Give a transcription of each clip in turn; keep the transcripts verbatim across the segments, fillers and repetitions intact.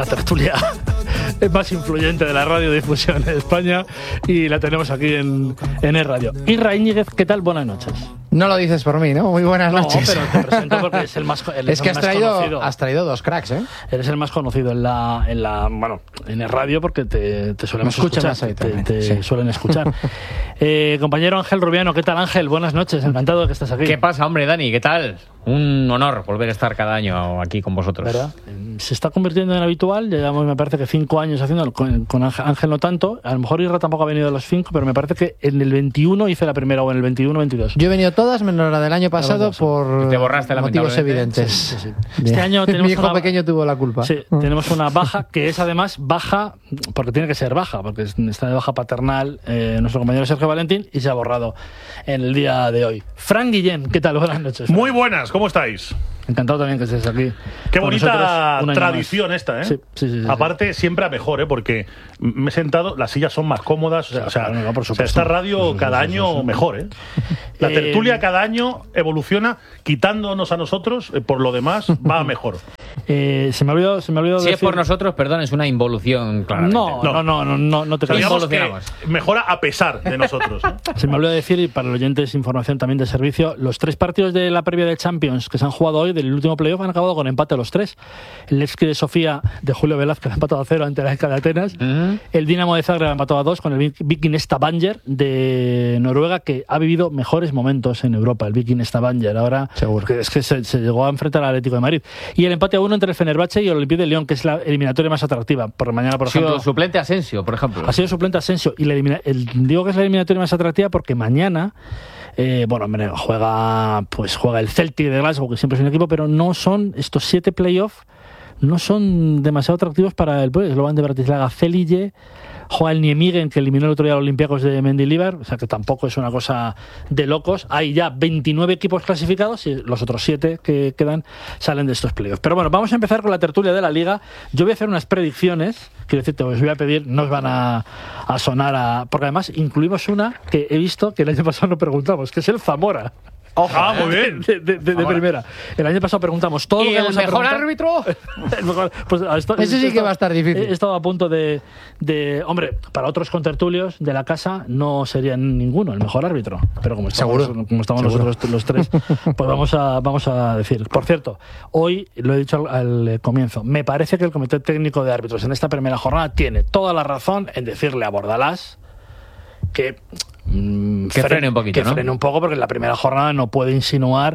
La tertulia es más influyente de la radiodifusión en España y la tenemos aquí en, en E Radio. Isra Íñiguez, ¿qué tal? Buenas noches. No lo dices por mí, ¿no? Muy buenas no, noches. No, pero te presento porque es el más el, Es que el has, más traído, conocido. has traído dos cracks, ¿eh? Eres el más conocido en la, en la bueno, en el radio porque te, te solemos escuchar. Te, te sí. suelen escuchar. eh, compañero Ángel Rubiano, ¿qué tal, Ángel? Buenas noches, encantado de que estés aquí. ¿Qué pasa, hombre, Dani? ¿Qué tal? Un honor volver a estar cada año aquí con vosotros. ¿Verdad? Se está convirtiendo en habitual, llevamos me parece que cinco años haciéndolo, con, con Ángel no tanto, a lo mejor Isra tampoco ha venido de los cinco, pero me parece que en el veintiuno hice la primera o en el veintiuno veintidós. Yo he venido todas menos la del año pasado por te borraste, motivos evidentes. Sí, sí, sí. Este año tenemos Mi hijo una, pequeño tuvo la culpa. Sí, tenemos una baja que es además baja, porque tiene que ser baja, porque está de baja paternal eh, nuestro compañero Sergio Valentín y se ha borrado en el día de hoy. Fran Guillén, ¿qué tal? Buenas noches. Fran. Muy buenas, ¿cómo estáis? Encantado también que estés aquí. Qué bonita tradición esta, ¿eh? Sí, sí, sí, sí, Aparte, sí. siempre a mejor, ¿eh? Porque me he sentado, las sillas son más cómodas. O sea, no, no, por o sea esta radio cada año mejor, ¿eh? La tertulia cada año evoluciona, quitándonos a nosotros, eh, por lo demás, va mejor. Eh, se me ha olvidado, se me ha olvidado si decir... es por nosotros, perdón, es una involución, claramente. No, no, no, no, no, no te creas. Que mejora a pesar de nosotros, ¿eh? Se me olvidó decir, y para los oyentes, información también de servicio, los tres partidos de la previa de Champions que se han jugado hoy, del último playoff, han acabado con empate los tres. El Levski de Sofía de Julio Velázquez ha empatado a cero ante la E K de Atenas. Uh-huh. El Dinamo de Zagreb ha empatado a dos con el Viking Stavanger de Noruega, que ha vivido mejores momentos en Europa. El Viking Stavanger ahora seguro que es que se, se llegó a enfrentar al Atlético de Madrid. Y el empate a uno entre el Fenerbahce y el Olympique de Lyon, que es la eliminatoria más atractiva. Por mañana, por ha ejemplo, sido suplente Asensio, por ejemplo. Ha sido suplente Asensio. Y la elimina- el, digo que es la eliminatoria más atractiva porque mañana Eh, bueno, hombre, juega pues juega el Celtic de Glasgow, que siempre es un equipo, pero no son estos siete playoffs, no son demasiado atractivos para el Slovan de Bratislava. Celije, juega el Nijmegen, que eliminó el otro día a los Olympiacos de Mendilibar, o sea que tampoco es una cosa de locos. Hay ya veintinueve equipos clasificados y los otros siete que quedan salen de estos playoffs. Pero bueno, vamos a empezar con la tertulia de la Liga. Yo voy a hacer unas predicciones, quiero decirte, os voy a pedir, no os van a, a sonar a... Porque además incluimos una que he visto que el año pasado no preguntamos, que es el Zamora. Ojo, ah, muy bien. De, de, de, de primera. El año pasado preguntamos todo ¿Y lo que el vamos mejor a árbitro? el mejor, pues, esto, Eso sí esto, que va a estar difícil. He estado a punto de, de... Hombre, para otros contertulios de la casa no sería ninguno el mejor árbitro. Pero como estamos, Seguro. como estamos Seguro. nosotros los tres, pues vamos a, vamos a decir. Por cierto, hoy, lo he dicho al, al comienzo, me parece que el Comité Técnico de Árbitros en esta primera jornada tiene toda la razón en decirle a Bordalás que... Que frene un poquito, que ¿no? frene un poco, porque en la primera jornada no puede insinuar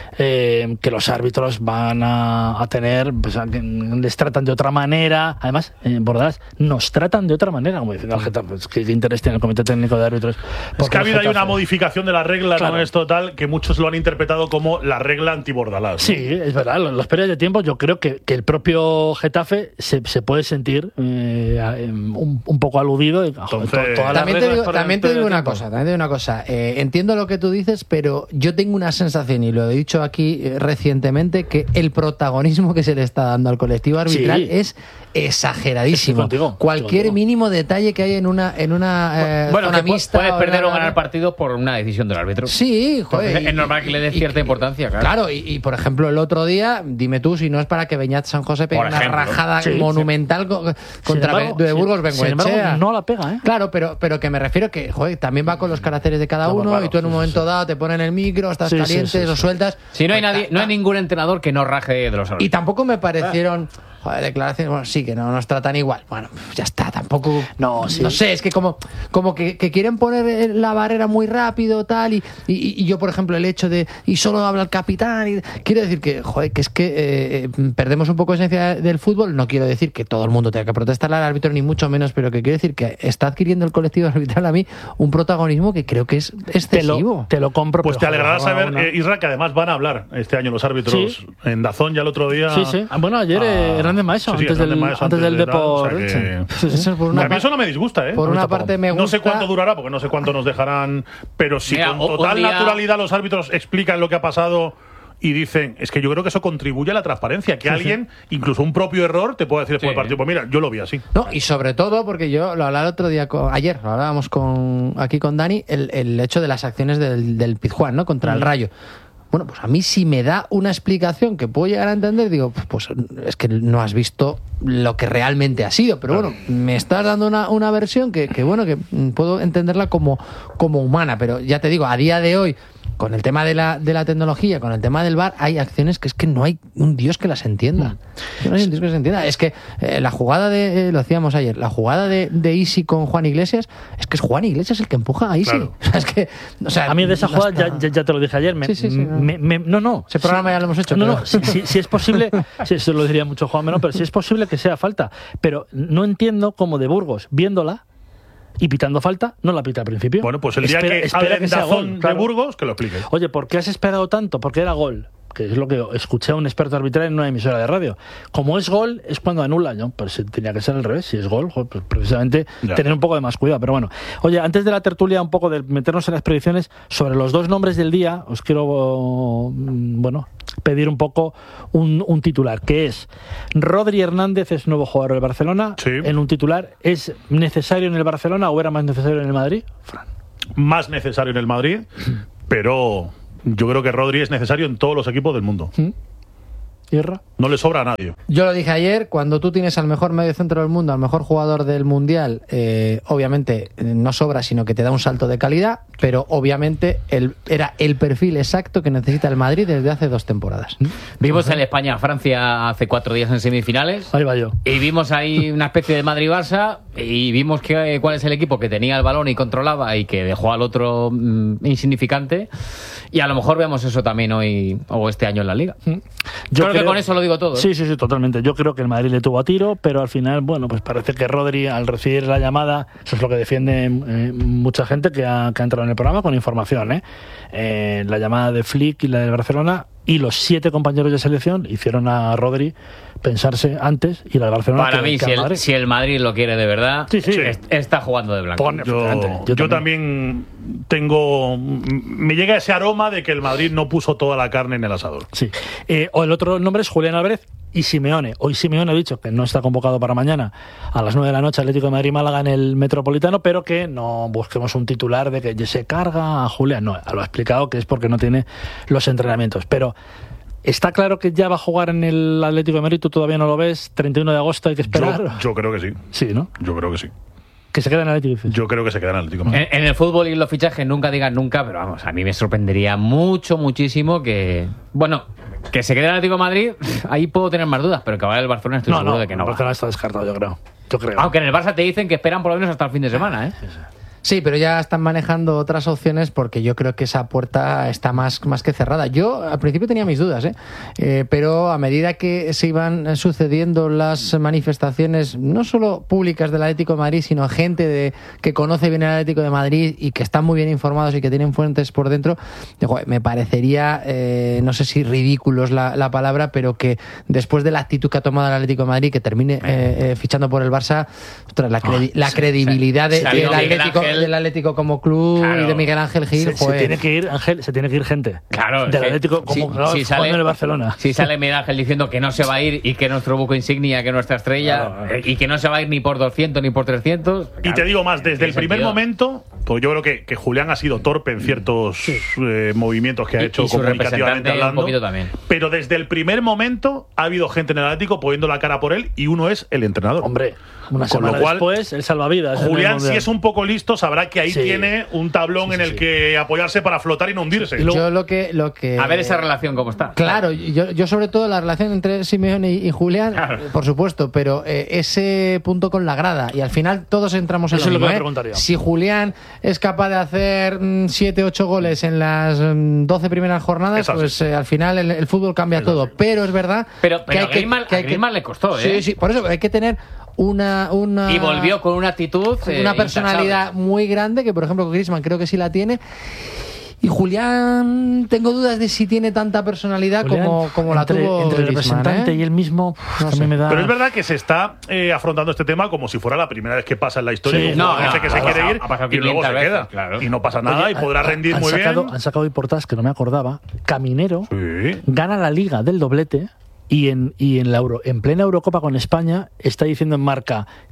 eh, que los árbitros van a, a tener, pues, a, que les tratan de otra manera. Además, en eh, Bordalás nos tratan de otra manera, como diciendo al Getafe, pues, ¿qué, ¿qué interés tiene el Comité Técnico de Árbitros? Es que ha habido ahí una modificación de la regla, claro. No es total, que muchos lo han interpretado como la regla anti-Bordalás, ¿no? Sí, es verdad, los, los periodos de tiempo, yo creo que, que el propio Getafe se, se puede sentir eh, un, un poco aludido. Y, Entonces, to, todas también las te digo, para también te digo una cosa, también te digo una cosa. Eh, entiendo lo que tú dices, pero yo tengo una sensación, y lo he dicho aquí eh, recientemente, que el protagonismo que se le está dando al colectivo arbitral sí. es exageradísimo. Contigo, Cualquier contigo. mínimo detalle que hay en una en una eh, bueno, zona que mixta puedes perder o, o ganar partido por una decisión del árbitro. Sí, joder. Entonces, y, es normal que le dé cierta y, importancia, claro. Claro, y, y por ejemplo, el otro día, dime tú si no es para que Beñat San José pegue una rajada sí, monumental sí. contra embargo, de Burgos Bengoechea. No la pega, ¿eh? Claro, pero, pero que me refiero que, joder, también va con los caracteres de cada no, uno, claro, y tú en un sí, momento sí. dado te ponen el micro, estás sí, caliente, sí, sí, lo sí. sueltas. Si no hay nadie, no hay ningún entrenador que no raje de los árbitros. Y tampoco me parecieron, joder, declaraciones, bueno, sí, que no nos tratan igual. Bueno, ya está, tampoco. No, sí. No sé, es que como, como que, que quieren poner la barrera muy rápido, tal, y, y, y yo, por ejemplo, el hecho de. Y solo habla el capitán. Y, quiero decir que, joder, que es que eh, perdemos un poco esencia del fútbol. No quiero decir que todo el mundo tenga que protestar al árbitro, ni mucho menos, pero que quiero decir que está adquiriendo el colectivo arbitral a mí un protagonismo que creo que es excesivo. Te lo, te lo compro. Pues te alegrará saber, una... eh, Isra, que además van a hablar este año los árbitros ¿Sí? en Dazón ya el otro día. Sí, sí. Bueno, ayer eh, Hernández Maeso, sí, sí, antes, del, Maeso, antes del de Depor. O sea que... sí, sí. Eso por una a mí eso no me disgusta, ¿eh? Por una parte me gusta. No sé cuánto durará, porque no sé cuánto nos dejarán, pero si Mira, con o, total día... naturalidad los árbitros explican lo que ha pasado y dicen, es que yo creo que eso contribuye a la transparencia, que sí, alguien, sí. incluso un propio error, te puede decir después sí. del partido, pues mira, yo lo vi así. No, y sobre todo, porque yo lo hablaba el otro día, con, ayer, lo hablábamos con, aquí con Dani, el, el hecho de las acciones del, del Pizjuán, ¿no? Contra mm. el Rayo. bueno, pues a mí si me da una explicación que puedo llegar a entender, digo, pues es que no has visto lo que realmente ha sido, pero bueno, me estás dando una, una versión que, que, bueno, que puedo entenderla como, como humana, pero ya te digo, a día de hoy, con el tema de la, de la tecnología, con el tema del V A R, hay acciones que es que no hay un Dios que las entienda. Que no hay un Dios que las entienda. Es que eh, la jugada de, eh, lo decíamos ayer, la jugada de, de Isi con Juan Iglesias, es que es Juan Iglesias el que empuja a Isi. Claro. O sea, es que, o sea, a mí de esa jugada, ya, ya, ya te lo dije ayer, me, sí, sí, sí, me, me, no, no. Ese programa sí, ya lo hemos hecho. No, pero... no, si, si, si es posible, si eso lo diría mucho Juan Menor, pero si es posible que sea falta. Pero no entiendo cómo de Burgos, viéndola, y pitando falta, no la pita al principio. Bueno, pues el día espera, que espera hable que sea gol, de claro. Burgos, que lo explique. Oye, ¿por qué has esperado tanto? Porque era gol, que es lo que escuché a un experto arbitral en una emisora de radio. Como es gol, es cuando anula, ¿no? Pues tenía que ser al revés. Si es gol, pues precisamente ya. Tener un poco de más cuidado. Pero bueno, oye, antes de la tertulia, un poco de meternos en las predicciones, sobre los dos nombres del día, os quiero, bueno, pedir un poco un, un titular, que es Rodri Hernández es nuevo jugador del Barcelona. Sí. En un titular, ¿es necesario en el Barcelona o era más necesario en el Madrid? Fran. Más necesario en el Madrid, pero yo creo que Rodri es necesario en todos los equipos del mundo. ¿Mm? ¿Tierra? No le sobra a nadie. Yo lo dije ayer, cuando tú tienes al mejor mediocentro del mundo, al mejor jugador del Mundial, eh, obviamente no sobra, sino que te da un salto de calidad, pero obviamente el, era el perfil exacto que necesita el Madrid desde hace dos temporadas. Vimos el España-Francia hace cuatro días en semifinales. Ahí va yo. Y vimos ahí una especie de Madrid-Barça y vimos que, cuál es el equipo que tenía el balón y controlaba y que dejó al otro mm, insignificante. Y a lo mejor vemos eso también hoy o este año en la Liga. Yo creo, creo que con eso lo digo todo. ¿eh? Sí, sí, sí, totalmente. Yo creo que el Madrid le tuvo a tiro, pero al final, bueno, pues parece que Rodri, al recibir la llamada, eso es lo que defiende eh, mucha gente que ha, que ha entrado en el programa con información, ¿eh? Eh, la llamada de Flick y la del Barcelona, y los siete compañeros de selección hicieron a Rodri pensarse antes ir al Barcelona. Para que, mí, que si, al el, si el Madrid lo quiere de verdad, sí, sí. Es, está jugando de blanco. Pone, yo, yo, yo también. también tengo... Me llega ese aroma de que el Madrid no puso toda la carne en el asador. Sí. Eh, o el otro nombre es Julián Álvarez y Simeone. Hoy Simeone ha dicho que no está convocado para mañana a las nueve de la noche Atlético de Madrid-Málaga en el Metropolitano, pero que no busquemos un titular de que se carga a Julián. No, lo ha explicado que es porque no tiene los entrenamientos. Pero ¿está claro que ya va a jugar en el Atlético de Madrid? ¿Tú todavía no lo ves? ¿treinta y uno de agosto hay que esperar? Yo, yo creo que sí. Sí, ¿no? Yo creo que sí. ¿Que se queda en el Atlético? Yo creo que se queda en el Atlético de Madrid. En, en el fútbol y los fichajes nunca digan nunca, pero vamos, a mí me sorprendería mucho, muchísimo que... Bueno, que se quede en el Atlético de Madrid, ahí puedo tener más dudas, pero que vaya el Barcelona estoy no, seguro no, de que no el Barcelona está descartado, yo creo. Yo creo. Aunque en el Barça te dicen que esperan por lo menos hasta el fin de semana, ¿eh? Sí, sí. Sí, pero ya están manejando otras opciones porque yo creo que esa puerta está más, más que cerrada. Yo al principio tenía mis dudas, ¿eh? Eh, pero a medida que se iban sucediendo las manifestaciones, no solo públicas del Atlético de Madrid, sino gente de, que conoce bien el Atlético de Madrid y que están muy bien informados y que tienen fuentes por dentro, joder, me parecería, eh, no sé si ridículo es la, la palabra, pero que después de la actitud que ha tomado el Atlético de Madrid, que termine eh, eh, fichando por el Barça, ostras, la, credi- oh, la credibilidad de, del Atlético del Atlético como club, claro, y de Miguel Ángel Gil, se, se tiene que ir Ángel, se tiene que ir gente. Claro, del Atlético como si, claro, si sale en el Barcelona. Si sale Miguel Ángel diciendo que no se va a ir y que nuestro buco insignia, que nuestra estrella, claro, claro. Eh, y que no se va a ir ni por doscientos ni por trescientos. Y claro, te digo más, desde el primer sentido? momento, pues yo creo que, que Julián ha sido torpe en ciertos sí. eh, movimientos que ha hecho y, y comunicativamente hablando. Un poquito también. Pero desde el primer momento ha habido gente en el Atlético poniendo la cara por él y uno es el entrenador. Hombre, una con semana lo cual, después, el salvavidas. Julián, si es un poco listo, sabrá que ahí sí. tiene un tablón sí, sí, en el sí. que apoyarse para flotar y no hundirse. Y luego, yo lo que, lo que... A ver esa relación cómo está. Claro, yo, yo sobre todo la relación entre Simeone y, y Julián, claro. por supuesto, pero eh, ese punto con la grada, y al final todos entramos en Eso lo mismo. Es lo que ¿eh? Si Julián es capaz de hacer siete ocho goles en las mm, doce primeras jornadas, pues eh, al final el, el fútbol cambia es todo. así. Pero es verdad pero, pero que hay a Griezmann, que, que, hay a Griezmann que le costó, ¿eh? Sí, sí, por eso hay que tener una, una... Y volvió con una actitud eh, una personalidad intachable. muy grande, que por ejemplo Griezmann creo que sí la tiene. Y Julián, tengo dudas de si tiene tanta personalidad Julián, como, como la entre, tuvo entre el representante ¿eh? y él mismo. No sé. me da... Pero es verdad que se está eh, afrontando este tema como si fuera la primera vez que pasa en la historia. Sí, de un no, jugador no, que no, se ha quiere pasado, ir ha pasado y luego se veces, queda. Claro. Y no pasa nada. Oye, y podrá rendir han muy sacado, bien. Han sacado hoy portadas que no me acordaba. Caminero sí. gana la Liga del doblete. Y en, y en, la Euro, en plena Eurocopa con España está diciendo en Marca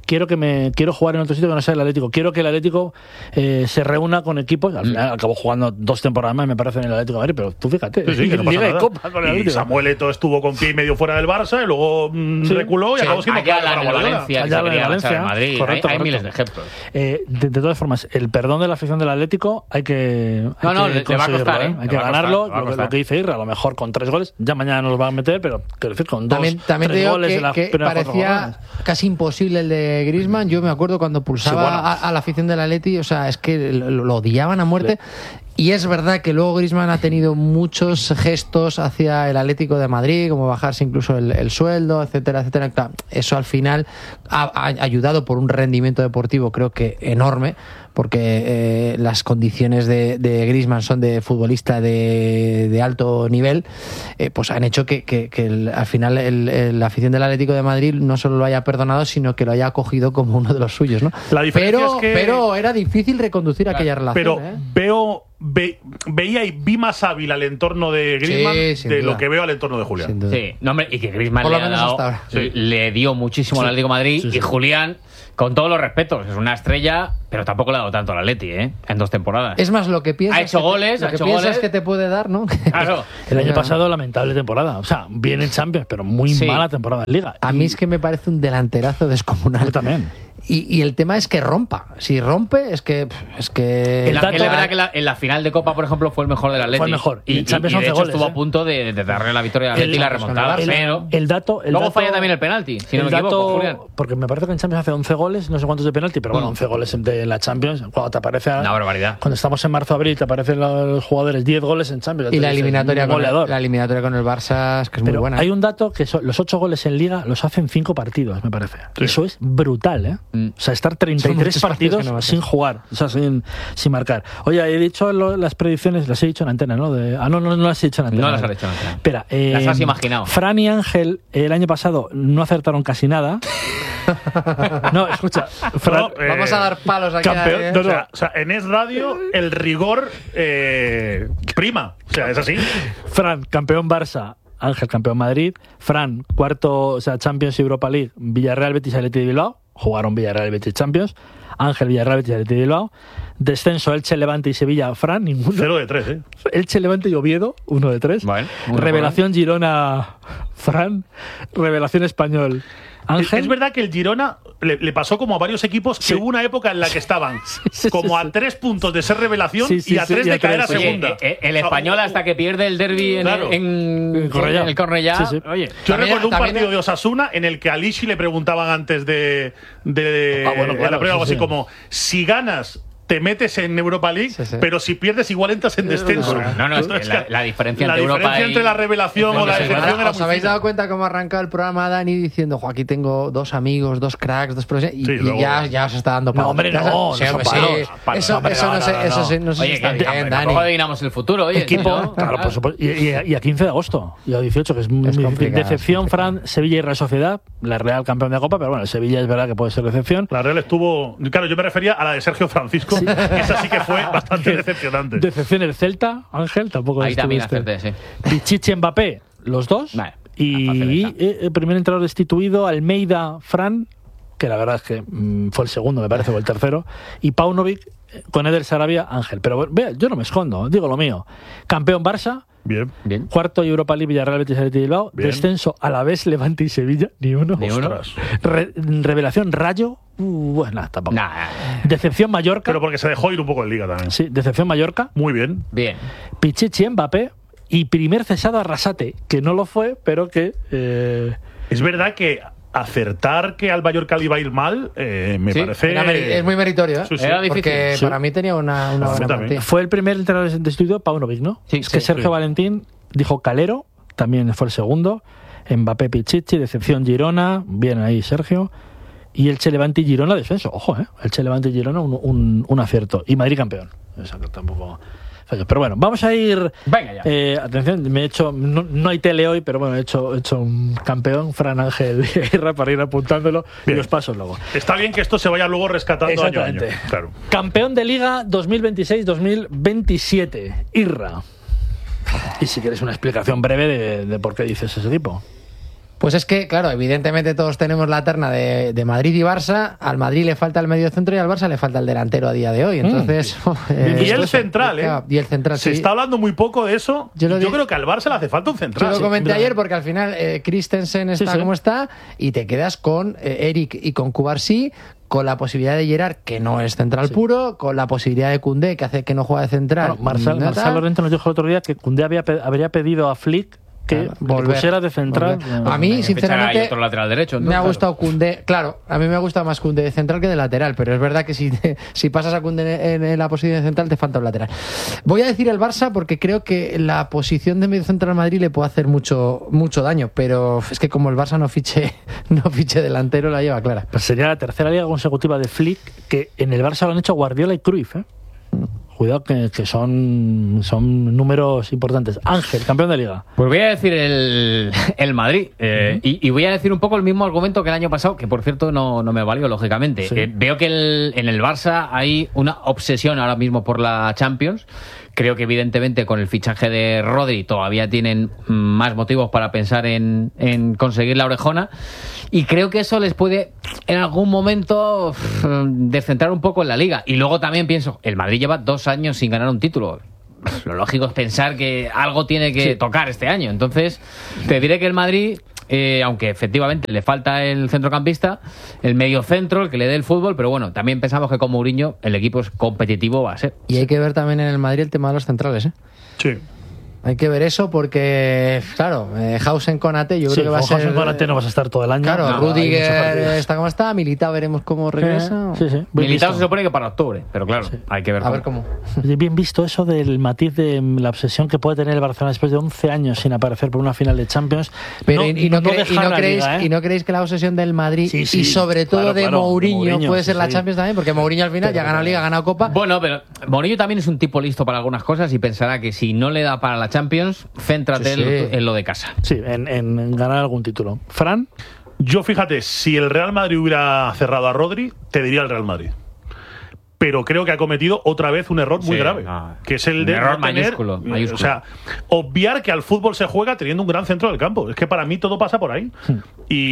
quiero que me quiero jugar en otro sitio que no sea el Atlético. Quiero que el Atlético eh, se reúna con equipos. Al final mm. acabó jugando dos temporadas más, me parece, en el Atlético de Madrid, pero tú fíjate. Sí, sí, que no pasa nada. Copa con el Atlético. Y Samuel Eto'o estuvo con pie y medio fuera del Barça y luego mm, sí. reculó y sí. acabó siendo claro para Valencia. Allá en Valencia. Madrid. Correcto, hay, hay correcto. miles de ejemplos. Eh, de, de todas formas, el perdón de la afición del Atlético hay que hay No, no, que le, le va a costar, ¿eh? Hay que ganarlo, lo, lo que dice Irra, a lo mejor con tres goles, ya mañana nos lo van a meter, pero quiero decir, con dos, también, también tres te digo goles que, de la que parecía casi imposible el de Griezmann. Yo me acuerdo cuando pulsaba sí, bueno. a, a la afición del Atleti, o sea, es que lo, lo odiaban a muerte. Sí. Y es verdad que luego Griezmann ha tenido muchos gestos hacia el Atlético de Madrid, como bajarse incluso el, el sueldo, etcétera, etcétera. Claro, eso al final ha, ha ayudado por un rendimiento deportivo, creo que enorme, porque eh, las condiciones de, de Griezmann son de futbolista de, de alto nivel, eh, pues han hecho que, que, que el, al final el, el, la afición del Atlético de Madrid no solo lo haya perdonado, sino que lo haya acogido como uno de los suyos, ¿no? La diferencia pero, es que... pero era difícil reconducir claro, aquella relación. Pero ¿eh? veo... Ve, veía y vi más hábil al entorno de Griezmann sí, de duda. lo que veo al entorno de Julián. Sí, no, hombre, y que Griezmann le, ha dado, sí. le dio muchísimo sí. al Atlético de Madrid sí, sí. y Julián, con todos los respetos, es una estrella, pero tampoco le ha dado tanto al Atleti, ¿eh? En dos temporadas. Es más, lo que piensas ha hecho que, goles, lo ha que hecho piensas goles. que te puede dar, ¿no? Claro. El año pasado, lamentable temporada. O sea, bien en Champions, pero muy sí. mala temporada en Liga. A y... mí es que me parece un delanterazo descomunal. Yo también. Y, y el tema es que rompa. Si rompe, es que. Es que el dato, es verdad que la, en la final de Copa, por ejemplo, fue el mejor del Atlético. Fue el mejor. Y, y, y de hecho goles, estuvo ¿eh? a punto de, de darle la victoria al Atlético y la remontada. El, pero. El dato. El luego dato, falla también el penalti, si no me dato, equivoco, Julián. Porque me parece que en Champions hace once goles, no sé cuántos de penalti, pero bueno, once goles en la Champions. Cuando te aparece. Una barbaridad. Cuando estamos en marzo-abril, te aparecen los jugadores diez goles en Champions. Y la eliminatoria, con el, la eliminatoria con el Barça, es que es pero muy buena. Hay un dato que son, los ocho goles en Liga los hacen cinco partidos, me parece. Sí. Eso es brutal, ¿eh? Mm. O sea, estar treinta y tres partidos no sin jugar, o sea, sin, sin marcar. Oye, he dicho lo, las predicciones, las he dicho en antena, ¿no? De, ah, no, no, no las he dicho en antena. No las has dicho en antena. Espera, eh, las has imaginado. Fran y Ángel el año pasado no acertaron casi nada. No, escucha, Fran, no, eh, vamos a dar palos aquí. Campeón, ¿eh? no, no. O, sea, o sea, en Es Radio el rigor eh, prima. O sea, es así. Fran, campeón Barça. Ángel, campeón Madrid. Fran, cuarto, o sea, Champions y Europa League. Villarreal, Betis, Athletic de Bilbao. Jugaron Villarreal, Betis, Champions. Ángel, Villarreal, Betis, Athletic de Bilbao. Descenso, Elche, Levante y Sevilla. Fran, ninguno. Cero de tres, ¿eh? Elche, Levante y Oviedo, uno de tres. Bueno, Revelación Girona, Fran. Revelación Español, Ángel. Es verdad que el Girona le, le pasó como a varios equipos que sí. hubo una época en la que estaban sí, sí, como sí, a sí. tres puntos de ser revelación sí, sí, y a tres sí, de caer a Oye, segunda. Eh, el Español hasta que pierde el derbi en, claro. en, en, Cornellá. en el Cornellá. Sí, sí. Oye, yo recuerdo un partido era... de Osasuna en el que a Lishi le preguntaban antes de, de, ah, bueno, claro, de la prueba sí, algo así sí. como si ganas te metes en Europa League, sí, sí. pero si pierdes igual entras en descenso. No, no, no es que la, la diferencia la entre diferencia Europa entre y... la revelación o la decepción era muy ¿Os habéis dado cuenta cómo ha arrancado el programa Dani diciendo, jo, aquí tengo dos amigos, dos cracks, dos profesionales, y, sí, luego, y ya, ya os está dando palos? No, hombre, no, sí, no, no, sí. palos, Eso, palos, eso no, no, sé, no, eso no. sí, no sé oye, si está que, bien, hombre, Dani. tampoco adivinamos el futuro, oye. Equipo, ¿no? claro, por supuesto. Y, y, y a quince de agosto, y a dieciocho, que es muy difícil. Decepción, Fran, Sevilla y Real Sociedad, la Real campeón de Copa, pero bueno, Sevilla es verdad que puede ser decepción. La Real estuvo... Claro, yo me refería a la de Sergio Francisco, sí. esa sí que fue bastante decepcionante. Decepción el Celta, Ángel, tampoco. Ahí también acerté, sí. Pichichi, Mbappé, los dos. Vale, y eh, el primer entrenador destituido, Almeida, Fran, que la verdad es que mmm, fue el segundo, me parece, o el tercero. Y Paunovic, con Eder Sarabia, Ángel. Pero vea, yo no me escondo, digo lo mío. Campeón Barça. Bien. Bien. Cuarto Europa League, Villarreal, Betis, Athletic de Bilbao. Bien. Descenso Alavés, Levante y Sevilla. Ni uno. Ni uno. Re revelación Rayo. Uh, bueno, tampoco. Nah. Decepción Mallorca. Pero porque se dejó ir un poco en Liga también. Sí, decepción Mallorca. Muy bien. Bien. Pichichi, Mbappé. Y primer cesado Arrasate, que no lo fue, pero que... Eh... Es verdad que acertar que al Mallorca le iba a ir mal, eh, me sí, parece... Es muy meritorio, ¿eh? Sí, sí. Era difícil. Porque sí. para mí tenía una, una buena partida. Fue el primer entrenador de estudio, Paunovic, ¿no? Sí, es sí, que Sergio sí. Valentín dijo Calero, también fue el segundo. Mbappé, Pichichi, decepción Girona, bien ahí Sergio. Y el Che Levante y Girona, descenso. Ojo, ¿eh? El Che Levante y Girona, un, un, un acierto. Y Madrid campeón. Exacto, tampoco... Pero bueno, vamos a ir. Venga ya. Eh, atención, me he hecho. No, no hay tele hoy, pero bueno, he hecho, he hecho un campeón, Fran Ángel Guerra, para ir apuntándolo. Bien. Y los pasos luego. Está bien que esto se vaya luego rescatando año a año. Claro. Campeón de Liga dos mil veintiséis dos mil veintisiete, Irra. Y si quieres una explicación breve de, de por qué dices ese tipo. Pues es que, claro, evidentemente todos tenemos la terna de, de Madrid y Barça. Al Madrid le falta el medio centro y al Barça le falta el delantero a día de hoy. Entonces, mm. eh, y el central, ¿eh? Y el central, Se sí. está hablando muy poco de eso. Yo, yo digo, creo que al Barça le hace falta un central. Yo lo comenté sí. ayer porque al final eh, Christensen está sí, sí. como está y te quedas con eh, Eric y con Cubarsí, con la posibilidad de Gerard, que no es central sí. puro, con la posibilidad de Koundé, que hace que no juega de central. Bueno, Marcel, Marcel Lorente nos dijo el otro día que Koundé había, habría pedido a Flick que volver, pusiera de central. Volver. A mí, sinceramente, otro lateral derecho, entonces, me ha claro. gustado Koundé. Claro, a mí me ha gustado más Koundé de central que de lateral, pero es verdad que si, te, si pasas a Koundé en, en la posición de central te falta un lateral. Voy a decir el Barça porque creo que la posición de medio central Madrid le puede hacer mucho mucho daño, pero es que como el Barça no fiche no fiche delantero, la lleva clara. Pues sería la tercera liga consecutiva de Flick, que en el Barça lo han hecho Guardiola y Cruyff, ¿eh? Cuidado que, que son, son números importantes. Ángel, campeón de liga. Pues voy a decir el, el Madrid. Eh, uh-huh. y, y voy a decir un poco el mismo argumento que el año pasado, que por cierto no, no me valió, lógicamente. Sí. Eh, veo que el, en el Barça hay una obsesión ahora mismo por la Champions. Creo que evidentemente con el fichaje de Rodri todavía tienen más motivos para pensar en, en conseguir la orejona. Y creo que eso les puede en algún momento descentrar un poco en la liga. Y luego también pienso, el Madrid lleva dos años sin ganar un título. Lo lógico es pensar que algo tiene que sí. tocar este año. Entonces, te diré que el Madrid, eh, aunque efectivamente le falta el centrocampista, el mediocentro, el que le dé el fútbol, pero bueno, también pensamos que con Mourinho el equipo es competitivo, va a ser. Y hay que ver también en el Madrid el tema de los centrales, ¿eh? Sí. Hay que ver eso porque, claro, eh, Hausen Konate, yo sí, creo que va a ser. Hausen Konate no vas a estar todo el año. Claro, no, Rudiger está como está, Militao veremos cómo regresa. Sí, sí. Militao se supone que para octubre, pero claro, sí. hay que ver a cómo. ver cómo. Bien visto eso del matiz de la obsesión que puede tener el Barcelona después de once años sin aparecer por una final de Champions. Pero no, y, y, no, no cre y, no creéis, liga, ¿eh? y no creéis que la obsesión del Madrid sí, sí, y sobre todo claro, de, claro, Mourinho de Mourinho puede ser sí, la sí. Champions también, porque Mourinho al final pero, ya ha ganado Liga, ha ganado Copa. Bueno, pero Mourinho también es un tipo listo para algunas cosas y pensará que si no le da para la Champions, céntrate sí, sí. en lo de casa. Sí, en, en ganar algún título. ¿Fran? Yo, fíjate, si el Real Madrid hubiera cerrado a Rodri, te diría el Real Madrid. Pero creo que ha cometido otra vez un error muy sí, grave, no, que es el de error no tener, mayúsculo, mayúsculo. O sea, obviar que al fútbol se juega teniendo un gran centro del campo. Es que para mí todo pasa por ahí. Hmm.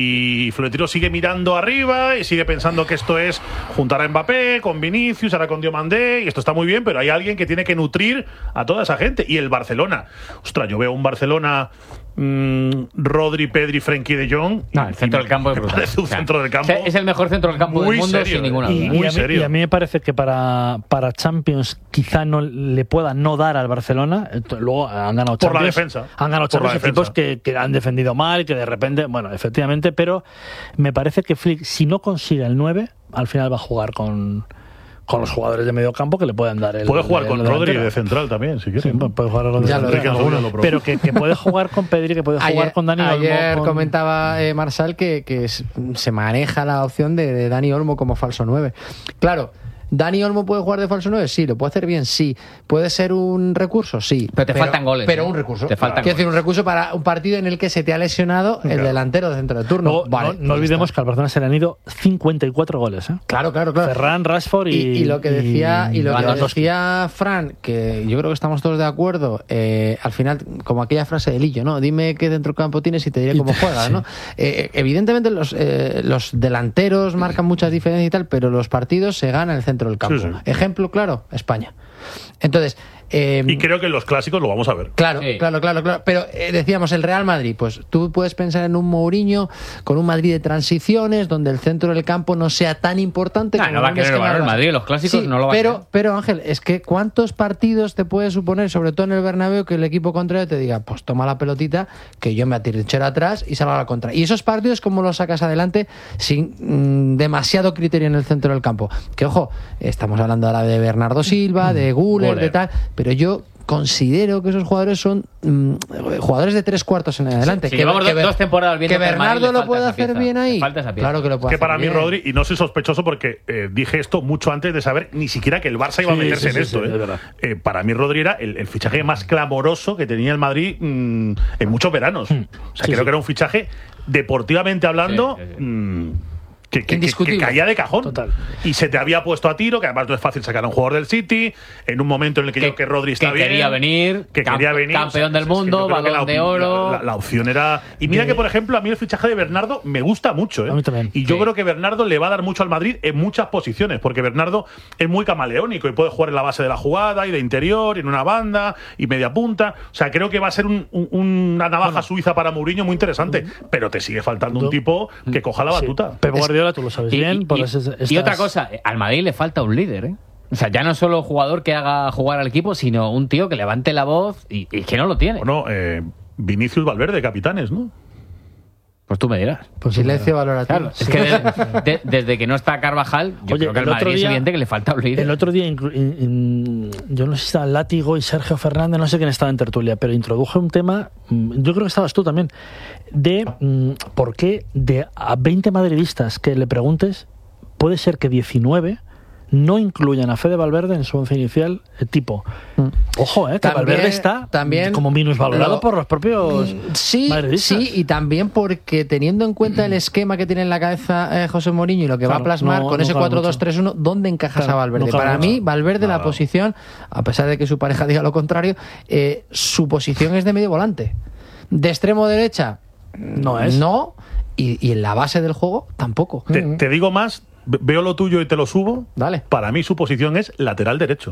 Y Florentino sigue mirando arriba y sigue pensando que esto es juntar a Mbappé con Vinicius, ahora con Diomandé, y esto está muy bien, pero hay alguien que tiene que nutrir a toda esa gente. Y el Barcelona, ostras, yo veo un Barcelona mmm, Rodri, Pedri, Frenkie de Jong. No, el centro del campo es brutal. Parece un o sea, centro del campo. Es el mejor centro del campo muy del mundo serio, sin ninguna duda. Y, muy y, a mí, serio. y a mí me parece que para, para Champions quizá no le pueda no dar al Barcelona. Luego han ganado Champions. Por la defensa. Han ganado Champions equipos que, que han defendido mal, que de repente, bueno, efectivamente, pero me parece que Flick, si no consigue el nueve, al final va a jugar con, con los jugadores de medio campo que le pueden dar el. Puede jugar el, con el Rodri de central también, si quiere. Sí, puede jugar con ya Rodri, lo, lo pero que, que puede jugar con Pedri, que puede jugar ayer, con Dani Olmo. Ayer con... comentaba eh, Marsal que, que se maneja la opción de, de Dani Olmo como falso nueve. Claro. ¿Dani Olmo puede jugar de falso nueve? Sí. ¿Lo puede hacer bien? Sí. ¿Puede ser un recurso? Sí. Pero te pero, faltan goles. Pero ¿eh? un recurso. Te faltan Quiero decir, un recurso para un partido en el que se te ha lesionado el claro. delantero de centro de turno. No, vale, no, no olvidemos está. que al Barcelona se le han ido cincuenta y cuatro goles. ¿eh? Claro, claro, claro. Ferran, Rashford y... Y, y lo que decía, y, y lo que Lewandowski. decía Fran, que yo creo que estamos todos de acuerdo, eh, al final, como aquella frase de Lillo, ¿no? Dime qué centrocampo tienes y te diré cómo juegas, sí. ¿no? Eh, evidentemente los, eh, los delanteros marcan muchas diferencias y tal, pero los partidos se ganan en el centro del campo. Sí, sí. Ejemplo claro, España. Entonces, eh, y creo que en los clásicos lo vamos a ver. Claro, sí. claro, claro, claro. Pero eh, decíamos el Real Madrid, pues tú puedes pensar en un Mourinho con un Madrid de transiciones donde el centro del campo no sea tan importante. Nah, como no va a querer el Real Madrid, los clásicos sí, no lo va pero, a querer. Pero Ángel, es que ¿cuántos partidos te puede suponer, sobre todo en el Bernabéu, que el equipo contrario te diga, pues toma la pelotita, que yo me atrinchero atrás y salgo a la contra? Y esos partidos, ¿cómo los sacas adelante sin mmm, demasiado criterio en el centro del campo? Que ojo, estamos hablando ahora de Bernardo Silva, de Güler, de tal, pero yo considero que esos jugadores son mmm, jugadores de tres cuartos en adelante. Sí, que, llevamos que, dos temporadas viendo que Bernardo lo puede hacer pieza. bien ahí. Falta esa pieza. Claro que lo puede que hacer para bien. mí Rodri, y no soy sospechoso porque eh, dije esto mucho antes de saber ni siquiera que el Barça iba sí, a meterse sí, en sí, esto. Sí, eh. Eh, para mí Rodri era el, el fichaje más clamoroso que tenía el Madrid mmm, en muchos veranos. O sea, creo que era un fichaje deportivamente hablando. Sí, sí, sí. Mmm, Que, que, que, que caía de cajón. Total. Y se te había puesto a tiro, que además no es fácil sacar a un jugador del City, en un momento en el que, que yo que Rodri está que bien. Quería venir, que quería venir. Campeón del mundo, es que balón la, de oro. La, la, la opción era. Y mira que, por ejemplo, a mí el fichaje de Bernardo me gusta mucho. ¿eh? A mí también. Y yo sí. creo que Bernardo le va a dar mucho al Madrid en muchas posiciones, porque Bernardo es muy camaleónico y puede jugar en la base de la jugada y de interior, y en una banda y media punta. O sea, creo que va a ser un, un, una navaja bueno, suiza para Mourinho muy interesante. Pero te sigue faltando un tipo que coja la batuta. Sí. Pep Guardiola, tú lo sabes y, bien. Y, por y, eso estás... y otra cosa, al Madrid le falta un líder, ¿eh? O sea, ya no solo jugador que haga jugar al equipo, sino un tío que levante la voz y, y que no lo tiene. Bueno, eh, Vinicius Valverde, capitanes, ¿no? Pues tú me dirás. Pues silencio valorativo. Claro, es que de, de, desde que no está Carvajal, yo Oye, creo que al el Madrid otro día, es evidente que le falta un líder. El otro día, inclu, in, in, yo no sé si estaba Látigo y Sergio Fernández, no sé quién estaba en tertulia, pero introduje un tema, yo creo que estabas tú también, de mm, por qué de a veinte madridistas que le preguntes, puede ser que diecinueve no incluyan a Fede Valverde en su once inicial, eh, tipo. Mm. Ojo, eh, que también, Valverde está también como minusvalorado lo, por los propios sí, madridistas. Sí, y también porque teniendo en cuenta el esquema que tiene en la cabeza eh, José Mourinho y lo que claro, va a plasmar no, con no ese cuatro dos tres uno, ¿dónde encajas claro, a Valverde? No Para mucho. mí, Valverde, no, la no. posición, a pesar de que su pareja diga lo contrario, eh, su posición es de medio volante. De extremo derecha, no es. No, y, y en la base del juego, tampoco. Te, mm-hmm. te digo más. Veo lo tuyo y te lo subo. Dale. Para mí su posición es lateral derecho.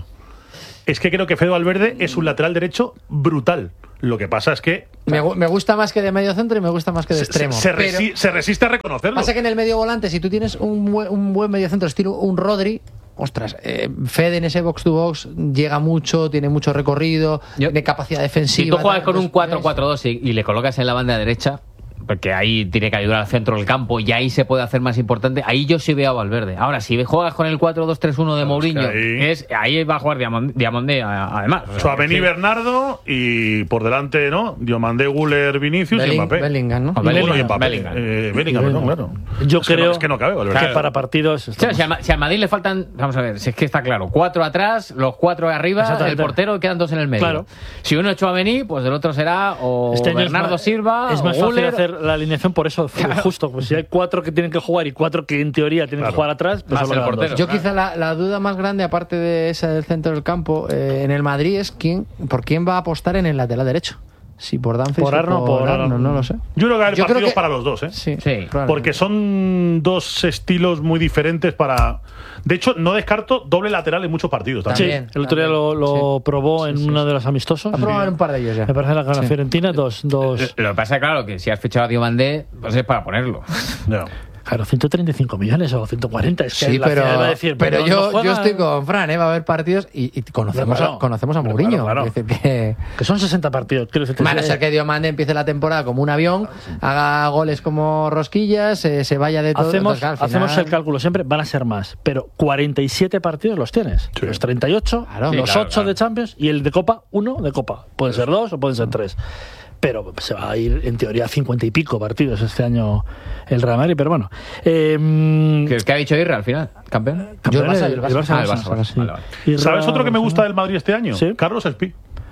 Es que creo que Fede Valverde es un lateral derecho brutal. Lo que pasa es que... Me, me gusta más que de medio centro y me gusta más que de extremo. Se, se, pero resi se resiste a reconocerlo. Pasa que en el medio volante, si tú tienes un, buen, un buen medio centro estilo un Rodri... Ostras, eh, Fede en ese box to box llega mucho, tiene mucho recorrido, Yo, tiene capacidad defensiva. Si tú juegas con un cuatro cuatro dos y, y le colocas en la banda derecha, porque ahí tiene que ayudar al centro del campo y ahí se puede hacer más importante, ahí yo sí veo a Valverde. Ahora, si juegas con el cuatro dos tres uno de Mourinho, es que ahí... Es, ahí va a jugar Diamandé, además. O sea, Vení sí. Bernardo y por delante, ¿no? Diamandé, Guller, Vinicius Belling, y Mbappé. Bellingham, ¿no? Y Bellingham, y Mbappé. Bellingham. Eh, Bellingham, perdón, claro. Yo es creo que no, es que no cabe, Valverde. Que para partidos... O sea, si, a, si a Madrid le faltan, vamos a ver, si es que está claro, cuatro atrás, los cuatro arriba, el portero, quedan dos en el medio. Claro. Si uno echó a Vení, pues el otro será o este Bernardo es más, Silva es más o fácil Guller. hacer la alineación por eso. Claro. Justo, pues si hay cuatro que tienen que jugar y cuatro que en teoría tienen claro. que jugar atrás, pues más el portero. Yo quizá la, la duda más grande, aparte de esa del centro del campo, eh, en el Madrid es quién, por quién va a apostar en el lateral derecho. Si por Danfis por Arno, o por, por Arno, no lo sé. Yo creo que hay Yo partidos creo que... para los dos, ¿eh? Sí, sí. Porque son dos estilos muy diferentes para... De hecho, no descarto doble lateral en muchos partidos también. Sí, el otro día lo, lo sí. probó en sí, sí, uno sí. de los amistosos. Ha probado en un par de ellos ya. Me parece la gana sí. Fiorentina, dos, dos... Lo que pasa es claro que si has fichado a Diomandé, pues es para ponerlo. No. Claro, ciento treinta y cinco millones o ciento cuarenta. Es que sí, la pero, va a decir, pero, pero yo, no yo estoy con Fran, ¿eh? Va a haber partidos y, y conocemos, claro, a, conocemos a Mourinho. Claro, claro. Que, que son sesenta partidos. Quiero decir, a no ser que Diomande empiece la temporada como un avión, haga goles como rosquillas, eh, se vaya de todo. Hacemos, Entonces, final... hacemos el cálculo siempre, van a ser más. Pero cuarenta y siete partidos los tienes. Sí. Los treinta y ocho, claro, los sí, ocho claro, de Champions y el de Copa, uno de Copa. Pueden ser dos o pueden ser tres. Pero se va a ir en teoría a cincuenta y pico partidos este año el Real Madrid, pero bueno. Eh, ¿Qué, ¿Qué ha dicho Irra al final? ¿Campeón? Yo el Barça, el Barça, ah, el Barça, Barça, sí. Vale, vale. ¿Sabes otro que me gusta del Madrid este año? ¿Sí? Carlos Espí.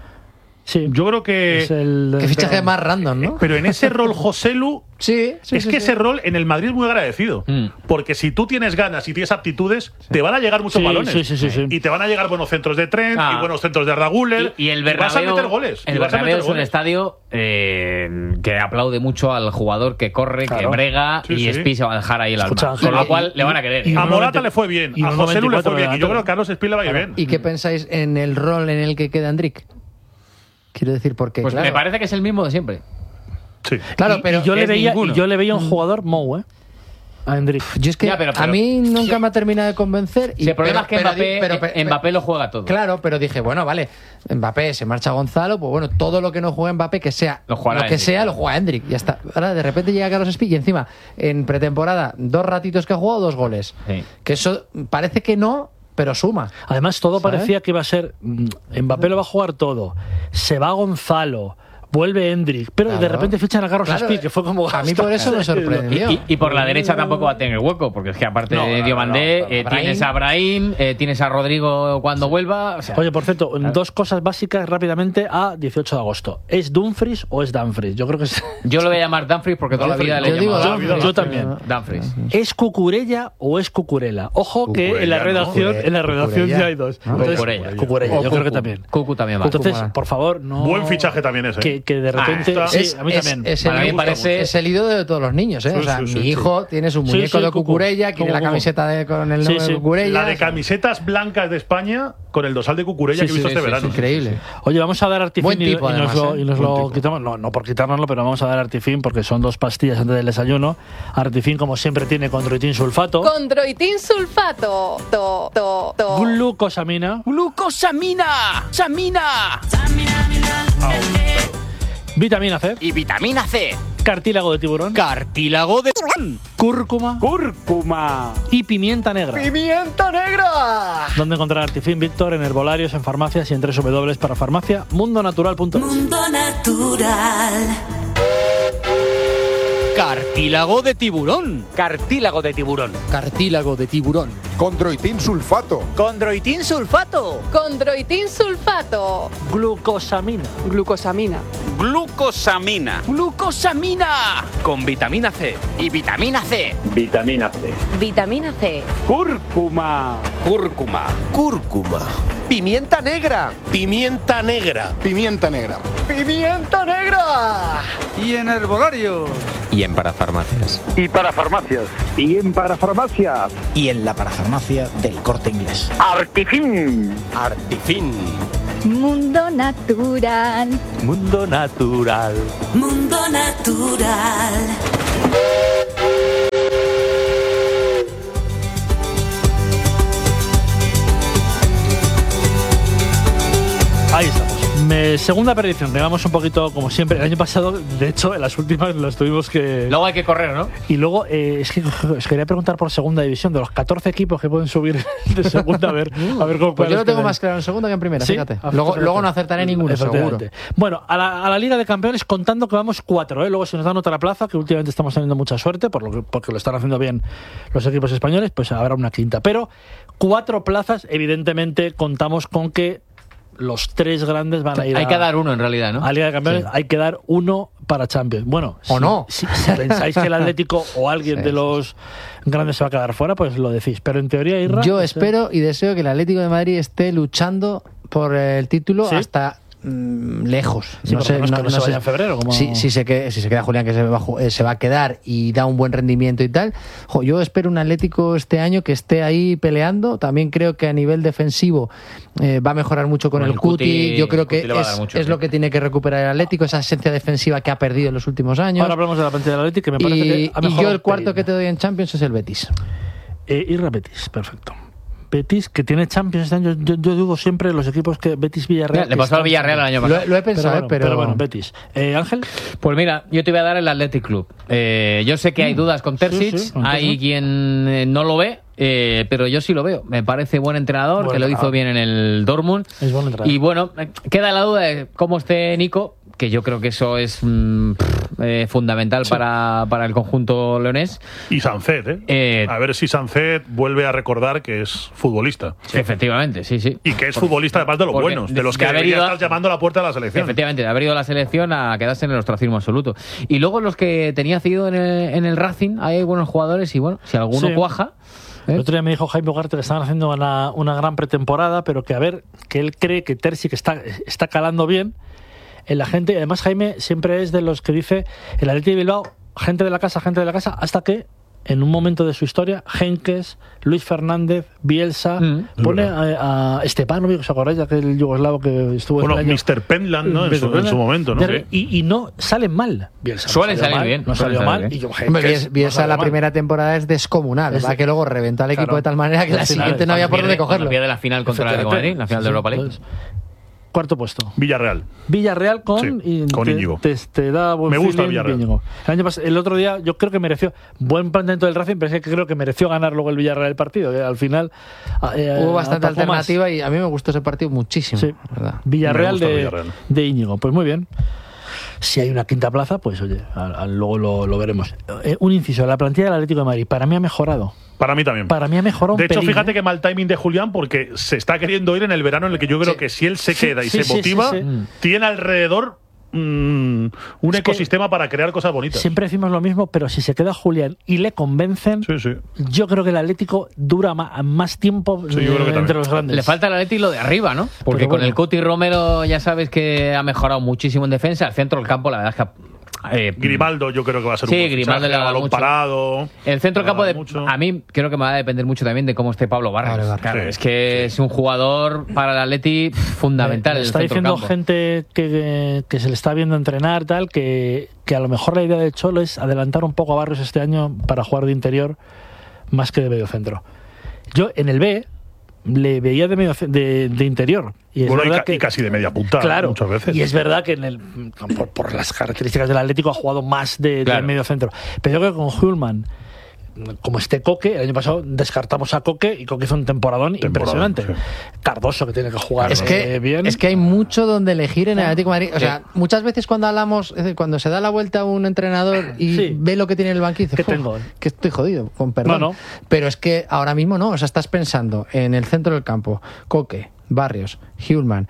Sí. Yo creo que... Es el, Qué fichaje más random, ¿no? Pero en ese rol Joselu... Sí, sí, es sí, que sí. ese rol en el Madrid es muy agradecido. Mm. Porque si tú tienes ganas y tienes aptitudes, sí. te van a llegar muchos sí, balones. Sí, sí, sí, sí. Y te van a llegar buenos centros de Trent ah. y buenos centros de Arda Güler. Y, y el Bernabéu, vas a meter goles. El Bernabéu es un estadio eh, que aplaude mucho al jugador que corre, claro. que brega sí, y sí. Espí se va a dejar ahí el Escucha, alma. Con lo cual y, le van a querer. Y a Morata le fue bien, a Joselu le fue bien. Y yo creo que a Carlos Espí le va a ir bien. ¿Y qué pensáis en el rol en el que queda Endrick? Quiero decir, porque pues claro, me parece que es el mismo de siempre. Sí. Claro, pero y yo, le veía, ninguno. y yo le veía un jugador Mou, ¿eh? A Endrick. Yo es que ya, pero, pero, a mí nunca sí. me ha terminado de convencer. Y, sí, el problema pero, es que Mbappé, pero, pero, Mbappé lo juega todo. Claro, pero dije, bueno, vale, Mbappé se marcha Gonzalo, pues bueno, todo lo que no juegue Mbappé, que sea lo, lo que Endrick. sea, lo juega Endrick. Ya está. Ahora de repente llega Carlos Espí y encima, en pretemporada, dos ratitos que ha jugado, dos goles. Sí. Que eso parece que no, pero suma. Además, todo ¿sabes? parecía que iba a ser. Mbappé lo va a jugar todo. Se va Gonzalo. vuelve Hendrik, pero Claro. de repente fichan a Carlos Claro, Espí, que fue como... a mí por eso me sorprendió. Y, y por la derecha tampoco va a tener hueco, porque es que aparte No, de no, Diomandé, no, no, eh, Brahim. tienes a Brahim, eh, tienes a Rodrigo cuando vuelva. O sea, Oye, por cierto, dos cosas básicas rápidamente a dieciocho de agosto. ¿Es Dumfries o es Dumfries? Yo creo que es... yo lo voy a llamar Dumfries porque toda la vida le he Yo digo llamado Dumfries. Yo también. Dumfries. ¿Es Cucurella o es Cucurella? Ojo que en la Cucurella, ¿no? redacción, en la redacción Cucurella. ya hay dos. ¿No? Entonces, Cucurella. Cucurella, O yo creo que Cucu. también. Cucu también va. Entonces, Cucurella. por favor, no... Buen fichaje también ese. Que, que de repente... Ah, sí, está. a mí es, también. es Para el, mí parece- es el ídolo de todos los niños, ¿eh? Sí, o sea, sí, sí, mi sí. hijo tiene su Sí, muñeco sí, de Cucu. Cucurella, quiere Cucu, la Cucu. camiseta de- con el Sí, nombre sí. de Cucurella. La de camisetas blancas de España con el dosal de Cucurella Sí, que he visto sí, este sí, verano. sí, Increíble. Oye, vamos a dar artifín Buen y, tipo, y nos además, lo, ¿eh? y nos Buen lo tipo. quitamos. No, no por quitárnoslo, pero vamos a dar artifín porque son dos pastillas antes del desayuno. Artifín, como siempre, tiene condroitin sulfato, Condroitin sulfato. To, to, to. glucosamina, ¡Glucosamina! ¡Samina! vitamina C, Y vitamina C. cartílago de tiburón, Cartílago de... cúrcuma ¡Cúrcuma! y pimienta negra. ¡Pimienta negra! ¿Dónde encontrar Artifin, Víctor? En herbolarios, en farmacias y en doble u doble u doble u para farmacia mundo natural punto es. Mundo Natural. Cartílago de tiburón. Cartílago de tiburón. Cartílago de tiburón. Condroitin sulfato. Condroitin sulfato. Condroitin sulfato. Glucosamina. Glucosamina. Glucosamina. Glucosamina. Con vitamina C. Y vitamina C. Vitamina C. Vitamina C. Cúrcuma. Cúrcuma. Cúrcuma. Pimienta negra. Pimienta negra. Pimienta negra. Pimienta negra. Y en herbolario. Y en parafarmacias. Y para farmacias. Y en parafarmacias. Y en la parafarmacia del Corte Inglés. Artifin. Artifin. Mundo natural. Mundo natural. Mundo Natural. Ahí estamos. Me- segunda predicción, que vamos un poquito como siempre. El año pasado, de hecho, en las últimas las tuvimos que... Luego hay que correr, ¿no? Y luego, eh, es que os quería preguntar por segunda división, de los catorce equipos que pueden subir de segunda, a ver, a ver cómo Pues yo lo tengo quedan. más claro en segunda que en primera, ¿Sí? fíjate. Ah, Luego, fíjate. luego no acertaré ninguno, seguro. Efectivamente. Bueno, a la, a la Liga de Campeones contando que vamos cuatro, ¿eh? Luego si nos dan otra plaza, que últimamente estamos teniendo mucha suerte, por lo que, porque lo están haciendo bien los equipos españoles, pues habrá una quinta. Pero cuatro plazas, evidentemente contamos con que los tres grandes van a ir Hay a, que dar uno en realidad, ¿no? a Liga de Campeones, Sí. hay que dar uno para Champions. Bueno, ¿O si, no? Si, si pensáis que el Atlético o alguien Sí, de sí, los grandes se va a quedar fuera, pues lo decís. Pero en teoría, Irra, Yo o sea, espero y deseo que el Atlético de Madrid esté luchando por el título ¿Sí? hasta mm, lejos. Sí, por lo menos que no se vaya en febrero, como- Si, si, se queda, si se queda Julián, que se va, a ju- eh, se va a quedar y da un buen rendimiento y tal. Jo, yo espero un Atlético este año que esté ahí peleando. También creo que a nivel defensivo eh, va a mejorar mucho con, Con el, el Cuti. Cuti, Yo creo el Cuti que le va a es, dar mucho, es sí. lo que tiene que recuperar el Atlético, esa esencia defensiva que ha perdido en los últimos años. Ahora hablamos de la plantilla del Atlético, que me parece y, que ha y mejorado yo el un cuarto pelín. que te doy en Champions es el Betis. Eh, Irra Betis, perfecto. Betis, que tiene Champions este año. Yo, yo dudo siempre de los equipos que Betis Villarreal. Le pasó al Villarreal el año Lo, pasado. lo he pensado, Pero bueno, eh, pero, pero bueno, Betis. Eh, Ángel, Pues mira, yo te voy a dar el Athletic Club. Eh, yo sé que hay dudas con Terzic, sí, con hay Terzic. quien eh, no lo ve, eh, pero yo sí lo veo. Me parece buen entrenador, Buen que lo entrenador. hizo bien en el Dortmund. Es buen entrenador. Y bueno, eh, queda la duda de cómo esté Nico, que yo creo que eso es mm, pff, eh, fundamental para, para el conjunto leonés. Y Sancet, ¿eh? Eh, A ver si Sancet vuelve a recordar que es futbolista. Efectivamente, sí, sí. Y que es futbolista además de los porque buenos, de- de los de que haber debería ido a- estar llamando a la puerta de la selección. Efectivamente, de haber ido a la selección a quedarse en el ostracismo absoluto. Y luego los que tenía cedido en el, en el Racing, ahí hay buenos jugadores y bueno, si alguno Sí. cuaja. ¿eh? el otro día me dijo Jaime Ugarte que estaban haciendo una, una gran pretemporada, pero que a ver, que él cree que Terzic está, está calando bien en la gente. Además, Jaime siempre es de los que dice el Athletic de Bilbao, gente de la casa, gente de la casa, hasta que en un momento de su historia, Henkes, Luis Fernández, Bielsa, Mm. pone Es a, a Stepanovic, ¿os acordáis de aquel yugoslavo que estuvo Bueno, este año? mister Penland, ¿no? En su, en su momento, ¿no? De- y, y no salen mal. Bielsa no Suelen salió salir mal, bien, No suelen salió salir mal. bien. Y yo, Hombre, Henkes Bielsa, no Bielsa salió la mal. primera temporada es descomunal, Es va de- que luego reventó al equipo Claro. de tal manera que la Al final, siguiente no había por Cuando dónde pierde- cuando cogerlo. pierde la final contra el Atlético de Madrid, la final de Europa League. Entonces, cuarto puesto. Villarreal. Villarreal con, Sí, y con te, Íñigo. Te, te da buen Me gusta feeling, Villarreal. Íñigo. El, año pas- el otro día yo creo que mereció buen planteamiento del Racing, pero es que creo que mereció ganar luego el Villarreal el partido. Que al final eh, Hubo bastante atacó más. alternativa y a mí me gustó ese partido muchísimo. Sí. la verdad. Villarreal, Me gusta de, Villarreal. de Íñigo. Pues muy bien. Si hay una quinta plaza, pues oye, a, a, luego lo, lo veremos. Eh, un inciso, la plantilla del Atlético de Madrid para mí ha mejorado. Para mí también. Para mí ha mejorado un De hecho, pelín, fíjate ¿eh? que mal timing de Julián porque se está queriendo ir en el verano en el que yo creo Sí. que si él se Sí, queda y sí, se sí, motiva, sí, sí. tiene alrededor mm, un Es que ecosistema para crear cosas bonitas. Siempre decimos lo mismo, pero si se queda Julián y le convencen, Sí, sí. yo creo que el Atlético dura ma- más tiempo Sí, yo creo que eh, entre también. los grandes. Le falta al Atleti lo de arriba, ¿no? Porque Pero con bueno. el Cuti Romero ya sabes que ha mejorado muchísimo en defensa. El centro del campo, la verdad es que ha- eh, Grimaldo yo creo que va a ser Sí, un buen Grimaldo fichaje, le va a dar balón mucho. parado. El centro del le va campo, a de, dar mucho. a mí creo que me va a depender mucho también de cómo esté Pablo Barrios. Vale, vale. Claro, Sí, es que es un jugador para el Atleti fundamental. Me el está centro del diciendo campo. gente que, que se le está viendo entrenar, tal, que, que a lo mejor la idea de Cholo es adelantar un poco a Barrios este año para jugar de interior más que de medio centro. Yo en el B le veía de medio ce- de, de interior. Y es Bueno, y, verdad ca- que, y casi de media punta claro, muchas veces. y es verdad que en el, por, por las características del Atlético ha jugado más de, de Claro. medio centro. Pero yo creo que con Hulman, como este Coque, el año pasado descartamos a Coque y Coque hizo un temporadón Temporadón, impresionante. sí. Cardoso, que tiene que jugar Es que, eh, bien. es que hay mucho donde elegir en el Atlético de Madrid. O sea, muchas veces cuando hablamos, es decir, cuando se da la vuelta a un entrenador y Sí. ve lo que tiene en el banquillo, dice, ¿Qué "Uf, tengo?". que estoy jodido, con perdón. No, no. Pero es que ahora mismo no. O sea, estás pensando en el centro del campo, Coque, Barrios, Hulman,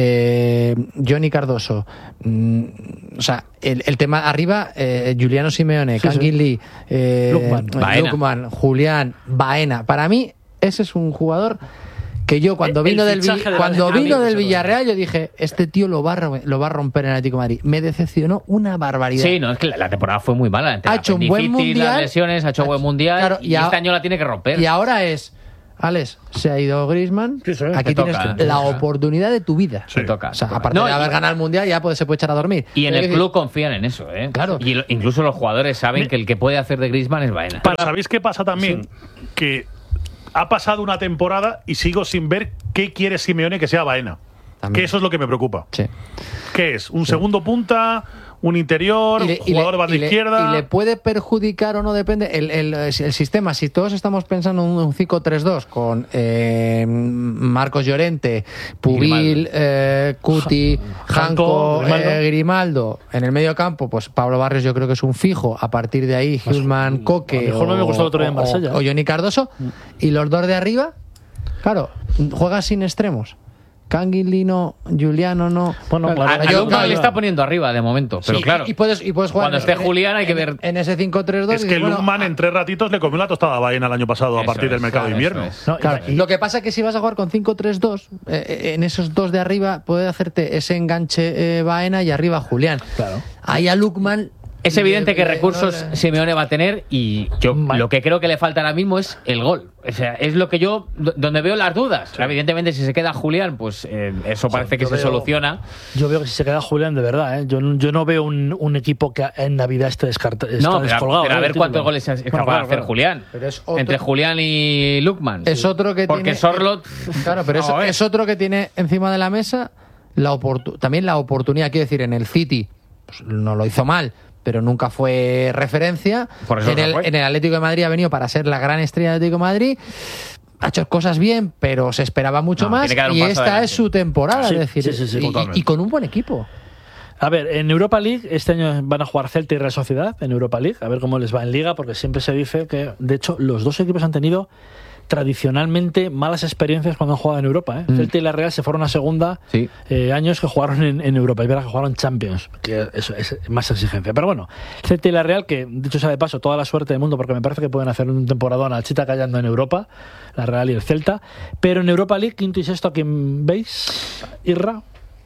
eh, Johnny Cardoso. mm, o sea, el, el tema arriba, eh, Juliano Simeone, Sí, sí. Kangin Lee, eh, Lukman. Baena. Lukman, Julián, Baena. Para mí, ese es un jugador que yo cuando El vino del fichaje Vi- del cuando Atlético vino de del Madrid, Villarreal yo dije, este tío lo va a, ro- lo va a romper en el Atlético de Madrid. Me decepcionó una barbaridad. Sí, no, es que la, la temporada fue muy mala. Entre Ha la hecho un buen apendicitis, mundial. las lesiones, ha hecho Ha buen hecho- mundial claro, y, y a- este año la tiene que romper. Y ahora es, Alex, se ha ido Griezmann, Sí, sí, aquí te tienes toca, la te toca. oportunidad de tu vida. Sí. Te toca, O sea, te toca. aparte No, de y- haber ganado el mundial, ya puede, se puede echar a dormir. Y en Pero el quiero club confían en eso, ¿eh? Claro. Y lo- incluso los jugadores saben que el que puede hacer de Griezmann es Baena. Pero ¿sabéis qué pasa también? Que ha pasado una temporada y sigo sin ver qué quiere Simeone que sea Baena. También. Que eso es lo que me preocupa. Sí. ¿Qué es? ¿Un segundo punta? ¿Un interior? Y le- y ¿Jugador le- de banda y le- izquierda? y le puede perjudicar o no, depende. El, el- el sistema, si todos estamos pensando en un cinco tres dos con eh, Marcos Llorente, Pubil, eh, Cuti, Janko, Janko, Grimaldo. eh, Grimaldo, en el medio campo, pues Pablo Barrios yo creo que es un fijo. A partir de ahí, Hulman, a Coque lo mejor no me gustó el otro día en o- Marsella. o Johnny Cardoso. Y los dos de arriba, claro, juegas sin extremos. Canguilí no, Juliano no. Bueno, A, claro, a yo- Lukman claro, le yo- está poniendo arriba de momento, pero Sí, claro. y puedes, y puedes jugar Cuando esté en- Julián hay que en- ver- en ese cinco tres dos. Es y que dices, bueno, Lukman a- en tres ratitos le comió la tostada a Baena el año pasado a Eso partir del es, mercado de eso invierno. es. No, Claro, y- lo que pasa es que si vas a jugar con cinco tres dos, eh, eh, en esos dos de arriba puede hacerte ese enganche eh, Baena y arriba Julián. Claro. Ahí a Lukman. Es evidente le- que le- recursos no le- Simeone va a tener y yo Vale. lo que creo que le falta ahora mismo es el gol. O sea, es lo que yo, do- donde veo las dudas. Evidentemente, si se queda Julián, pues eh, eso parece que yo se veo- soluciona. Yo veo que si se queda Julián, de verdad, ¿eh? yo, yo no veo un, un equipo que en Navidad esté, descarta, está No, pero, descolgado. pero a ¿eh? ver El cuántos título. goles es capaz Bueno, claro, de hacer claro. Julián. Pero es otro- Entre Julián y Lukman. Es otro que Porque tiene. Sorlot. Claro, pero es, Vamos a ver. es otro que tiene encima de la mesa la oportu- también la oportunidad. Quiero decir, en el City pues, no lo hizo mal, pero nunca fue referencia. Por eso en, se el, fue. en el Atlético de Madrid ha venido para ser la gran estrella del Atlético de Madrid. Ha hecho cosas bien, pero se esperaba mucho No, más. tiene que dar un Y paso esta adelante. es su temporada, Sí, es decir, sí, sí, sí, y- y, totalmente. y con un buen equipo. A ver, en Europa League, este año van a jugar Celta y Real Sociedad en Europa League, a ver cómo les va en Liga, porque siempre se dice que, de hecho, los dos equipos han tenido tradicionalmente malas experiencias cuando han jugado en Europa. ¿eh? Mm. Celta y la Real se fueron a segunda Sí. eh, años que jugaron en, en Europa, y verás que jugaron Champions, que eso es más exigencia. Pero bueno, Celta y la Real, que dicho sea de paso, toda la suerte del mundo, porque me parece que pueden hacer un temporadón al Chita callando en Europa, la Real y el Celta. Pero en Europa League, quinto y sexto, ¿a quién veis? Irra.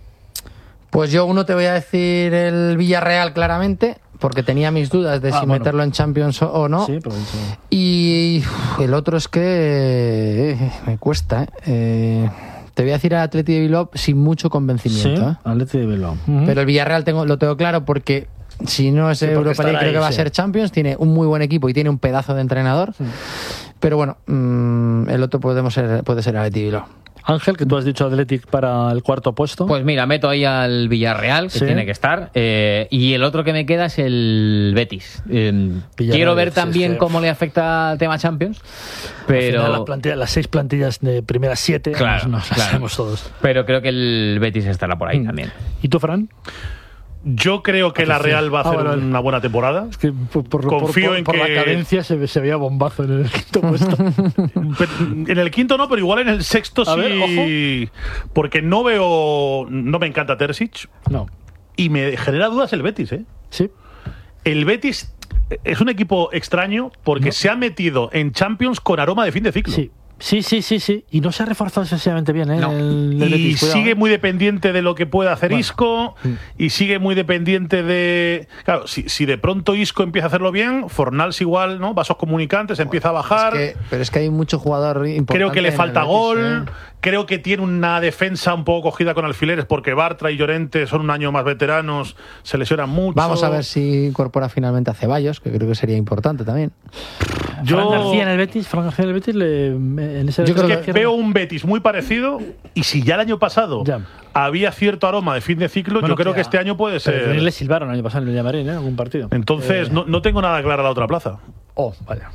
Pues yo uno te voy a decir el Villarreal claramente, porque tenía mis dudas de Ah, si bueno. meterlo en Champions o, o no. Sí, pero eso- Y uf, el otro es que eh, me cuesta. ¿eh? Eh, te voy a decir al Atleti de Bilbao sin mucho Sí, convencimiento. ¿eh? Atleti de Bilbao. Ujú. Pero el Villarreal tengo, lo tengo claro porque si no es Sí, porque Europa estará League creo ahí, que va a sí. ser Champions. Tiene un muy buen equipo y tiene un pedazo de entrenador. Pero bueno, mm, el otro podemos ser, puede ser Atleti de Bilbao. Ángel, que tú has dicho Athletic para el cuarto puesto. Pues mira, meto ahí al Villarreal, que Sí. tiene que estar. eh, y el otro que me queda es el Betis. Eh, Villarreal, quiero ver sí, también es que- cómo le afecta el tema Champions. Al final, Pero, las, plantillas- las seis plantillas de primeras siete, Claro, nos, nos las claro. sabemos todos. pero creo que el Betis estará por ahí Mm. también. ¿Y tú, Fran? Yo creo que la Real va a hacer Ah, vale. una buena temporada. Es que por, por- Confío por- en por que- la cadencia se, se veía bombazo en el quinto puesto. Pero en el quinto no, pero igual en el sexto A sí. ver, Porque no veo. No me encanta Terzic. No. Y me genera dudas el Betis, ¿eh? Sí. El Betis es un equipo extraño porque se ha metido en Champions con aroma de fin de ciclo. Sí. Sí, sí, sí, sí. Y no se ha reforzado excesivamente bien, ¿eh? No. El, el y Betis, cuidado, sigue ¿eh? muy dependiente de lo que pueda hacer Bueno. Isco y sigue muy dependiente de... Claro, si, si de pronto Isco empieza a hacerlo bien, Fornals igual, ¿no? Vasos comunicantes, empieza a bajar. Es que- pero es que hay mucho jugador importante. Creo que le en falta el Betis, gol. ¿eh? Creo que tiene una defensa un poco cogida con alfileres porque Bartra y Llorente son un año más veteranos, se lesionan mucho. Vamos a ver si incorpora finalmente a Ceballos, que creo que sería importante también. Yo- Fran García en el Betis, Fran García en el Betis, le, en ese Yo creo Betis que veo un Betis muy parecido y si ya el año pasado Ya. había cierto aroma de fin de ciclo, Bueno, yo creo que que a- este año puede Pero ser. también le silbaron el año pasado en el Llamarín, ¿eh? Algún partido. Entonces, Eh, no, no tengo nada clara la otra plaza. Oh, vaya.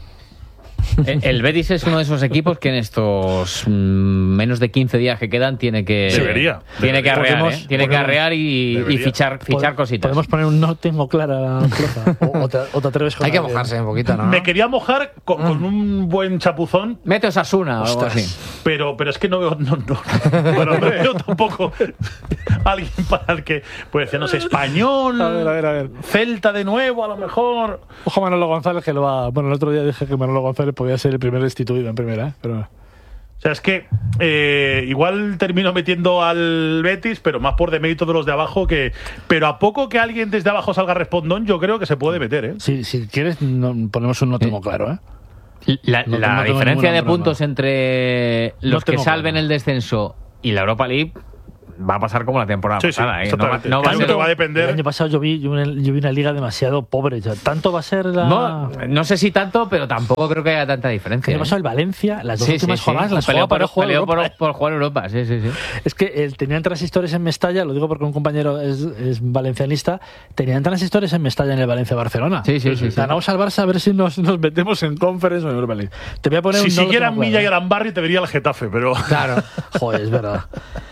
El, el Betis es uno de esos equipos que en estos mm, menos de quince días que quedan tiene que Debería. tiene que Debería. arrear, Podemos- ¿eh? Tiene que podemos- arrear y, y Debería. fichar fichar Pod- cositas. Podemos poner un no tengo clara la plaza. O, o te, o te atreves con Hay que alguien. mojarse un poquito, ¿no? Me quería mojar con, con un buen chapuzón, Mete Osasuna o algo Ostras. así. pero, pero es que no veo. No, no. Bueno, no veo tampoco alguien para el que. Pues decía, no sé, español. A ver, a ver, a ver. Celta de nuevo, a lo mejor. Ojo Manolo González, que lo va. Bueno, el otro día dije que Manolo González podía ser el primer destituido en primera, ¿eh? Pero. O sea, es que eh, igual termino metiendo al Betis, pero más por demérito de los de abajo que. Pero a poco que alguien desde abajo salga respondón, yo creo que se puede meter, ¿eh? Si, si quieres, no- ponemos un no tengo claro, ¿eh? La, No- la no tengo diferencia ninguna de broma. puntos entre No los que tengo salven claro. el descenso y la Europa League va a pasar como la temporada Sí, sí, pasada. ¿eh? No va, exactamente. no va a Claro, ser- pero va a depender. El año pasado yo vi, yo vi, una, yo vi una liga demasiado pobre. O sea, tanto va a ser la. no, no sé si tanto, pero tampoco creo que haya tanta El diferencia. año ¿eh? pasado el Valencia, las dos Sí, últimas sí, sí. jornadas las Peleó jugaba para por, jugar peleó Europa. por, por jugar Europa, sí, sí, sí. Es que eh, tenían transistores en Mestalla, lo digo porque un compañero es, es valencianista, tenían transistores en Mestalla en el Valencia-Barcelona. Sí, sí, sí, sí. Ganamos al Barça a ver si nos, nos metemos en Conference o en Europa League. Te voy a poner Si un no lo siguieran tengo Milla y claro, Arambarri, te diría el Getafe, pero. Claro. ¿eh? Joder, es verdad.